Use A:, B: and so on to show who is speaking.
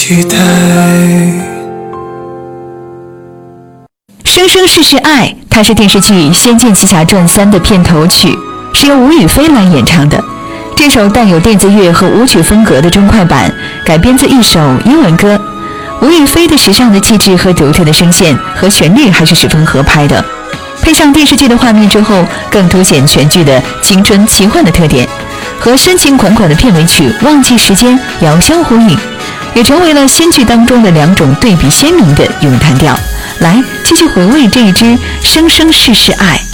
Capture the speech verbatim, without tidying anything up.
A: 期待。
B: 生生世世爱，它是电视剧《仙剑奇侠传三》的片头曲，是由吴雨霏来演唱的。这首带有电子乐和舞曲风格的中快板，改编自一首英文歌。吴雨霏的时尚的气质和独特的声线和旋律还是十分合拍的，配上电视剧的画面之后，更凸显全剧的青春奇幻的特点，和深情款款的片尾曲《忘记时间》遥相呼应，也成为了仙剧当中的两种对比鲜明的咏叹调。来，继续回味这一支生生世世爱。